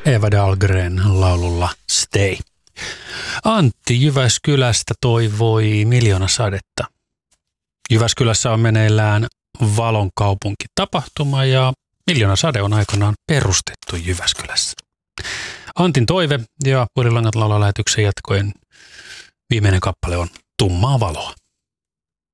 Eva Dahlgren laululla Stay. Antti Jyväskylästä toivoi miljoonasadetta. Jyväskylässä on meneillään Valon kaupunkitapahtuma ja miljoonasade on aikanaan perustettu Jyväskylässä. Antin toive ja Puhelinlangat laulaa lähetyksen jatkoen viimeinen kappale on Tummaa valoa.